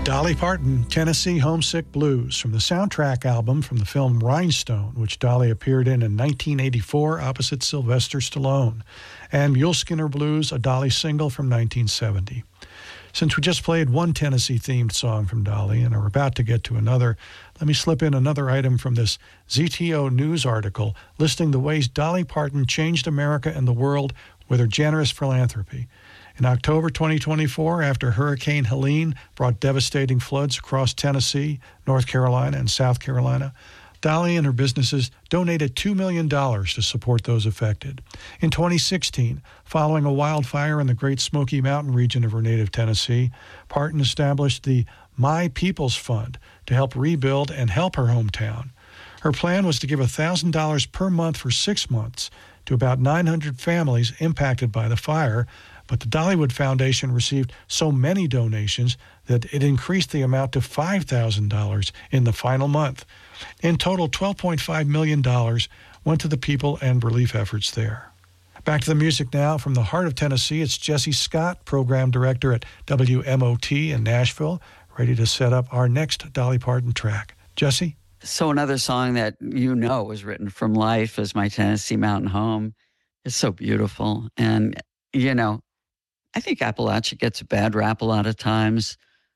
Dolly Parton, Tennessee Homesick Blues, from the soundtrack album from the film Rhinestone, which Dolly appeared in 1984 opposite Sylvester Stallone, and Muleskinner Blues, a Dolly single from 1970. Since we just played one Tennessee-themed song from Dolly and are about to get to another, let me slip in another item from this ZTO News article listing the ways Dolly Parton changed America and the world with her generous philanthropy. In October 2024, after Hurricane Helene brought devastating floods across Tennessee, North Carolina, and South Carolina, Dolly and her businesses donated $2 million to support those affected. In 2016, following a wildfire in the Great Smoky Mountain region of her native Tennessee, Parton established the My People's Fund to help rebuild and help her hometown. Her plan was to give $1,000 per month for 6 months to about 900 families impacted by the fire, but the Dollywood Foundation received so many donations that it increased the amount to $5,000 in the final month. In total, $12.5 million went to the people and relief efforts there. Back to the music now. From the heart of Tennessee, it's Jesse Scott, program director at WMOT in Nashville, ready to set up our next Dolly Parton track. Jesse? So another song that was written from life is My Tennessee Mountain Home. It's so beautiful. And, I think Appalachia gets a bad rap a lot of times.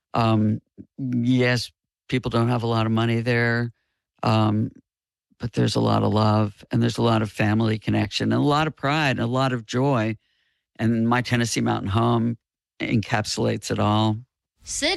Yes, people don't have a lot of money there, but there's a lot of love and there's a lot of family connection and a lot of pride and a lot of joy. And My Tennessee Mountain Home encapsulates it all. Sit